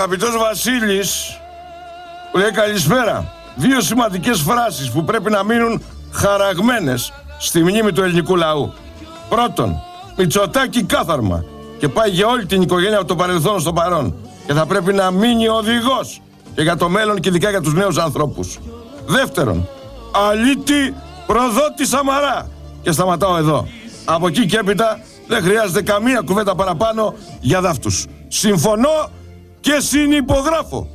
αγαπητός Βασίλης που λέει καλησπέρα. Δύο σημαντικές φράσεις που πρέπει να μείνουν χαραγμένες στη μνήμη του ελληνικού λαού. Πρώτον, Μητσοτάκη κάθαρμα και πάει για όλη την οικογένεια από το παρελθόν στο παρόν και θα πρέπει να μείνει οδηγός και για το μέλλον και ειδικά για τους νέους ανθρώπους. Δεύτερον, αλήτη προδότη Σαμαρά. Και σταματάω εδώ. Από εκεί και έπειτα δεν χρειάζεται καμία κουβέντα παραπάνω για δάφτους. Συμφωνώ και συνυπογράφω.